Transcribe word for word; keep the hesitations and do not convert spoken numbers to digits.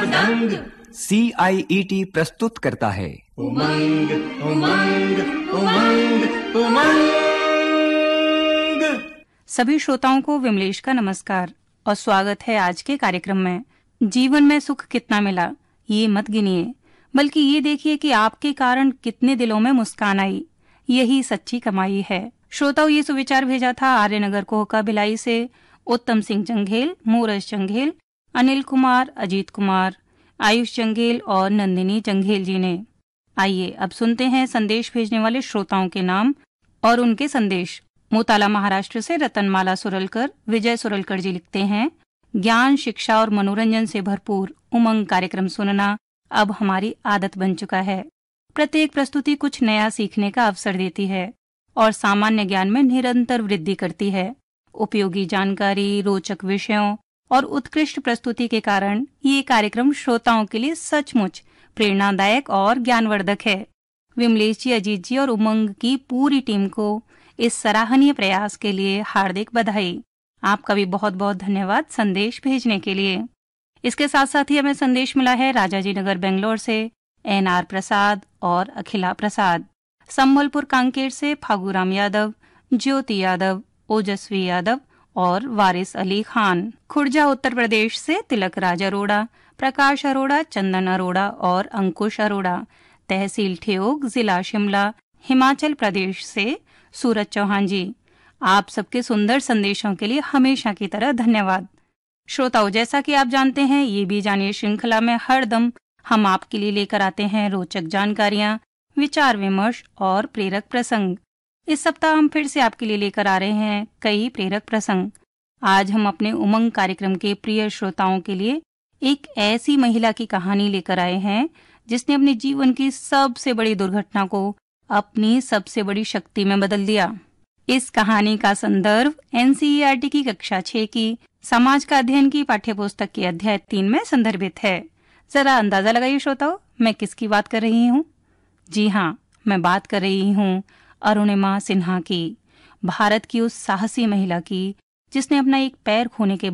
मृदंग। सी आई E T प्रस्तुत करता है उमंग उमंग उमंग उमंग। सभी श्रोताओं को विमलेश का नमस्कार और स्वागत है आज के कार्यक्रम में। जीवन में सुख कितना मिला ये मत गिनिए, बल्कि ये देखिए कि आपके कारण कितने दिलों में मुस्कान आई। यही सच्ची कमाई है। श्रोताओं, ये सुविचार भेजा था आर्यनगर कोहका भिलाई से उत्तम सिंह जंघेल, मूरज जंघेल, अनिल कुमार, अजीत कुमार, आयुष जंघेल और नंदिनी जंघेल जी ने। आइए अब सुनते हैं संदेश भेजने वाले श्रोताओं के नाम और उनके संदेश। मोताला महाराष्ट्र से रतनमाला सुरलकर, विजय सुरलकर जी लिखते हैं, ज्ञान, शिक्षा और मनोरंजन से भरपूर उमंग कार्यक्रम सुनना अब हमारी आदत बन चुका है। प्रत्येक प्रस्तुति कुछ नया सीखने का अवसर देती है और सामान्य ज्ञान में निरंतर वृद्धि करती है। उपयोगी जानकारी, रोचक विषयों और उत्कृष्ट प्रस्तुति के कारण ये कार्यक्रम श्रोताओं के लिए सचमुच प्रेरणादायक और ज्ञानवर्धक है। विमलेश जी, अजीत जी और उमंग की पूरी टीम को इस सराहनीय प्रयास के लिए हार्दिक बधाई। आपका भी बहुत बहुत धन्यवाद संदेश भेजने के लिए। इसके साथ साथ ही हमें संदेश मिला है राजाजी नगर बेंगलोर से एन आर प्रसाद और अखिला प्रसाद, संबलपुर कांकेर से फागूराम यादव, ज्योति यादव, ओजस्वी यादव और वारिस अली खान, खुर्जा उत्तर प्रदेश से तिलक राज अरोड़ा, प्रकाश अरोड़ा, चंदन अरोड़ा और अंकुश अरोड़ा, तहसील ठियोग, जिला शिमला, हिमाचल प्रदेश से सूरज चौहान जी। आप सबके सुंदर संदेशों के लिए हमेशा की तरह धन्यवाद। श्रोताओं, जैसा कि आप जानते हैं, ये भी जानिए श्रृंखला में हर दम हम आपके लिए लेकर आते हैं रोचक जानकारियां, विचार विमर्श और प्रेरक प्रसंग। इस सप्ताह हम फिर से आपके लिए लेकर आ रहे हैं कई प्रेरक प्रसंग। आज हम अपने उमंग कार्यक्रम के प्रिय श्रोताओं के लिए एक ऐसी महिला की कहानी लेकर आए हैं जिसने अपने जीवन की सबसे बड़ी दुर्घटना को अपनी सबसे बड़ी शक्ति में बदल दिया। इस कहानी का संदर्भ N C E R T की कक्षा छह की समाज का अध्ययन की पाठ्यपुस्तक के अध्याय तीन में संदर्भित है। जरा अंदाजा लगाइए श्रोताओं, मैं किसकी बात कर रही हूँ? जी हाँ, मैं बात कर रही हूँ अरुणिमा सिन्हा की, भारत की उस साहसी महिला की जिसने अपना एक पैर खोने के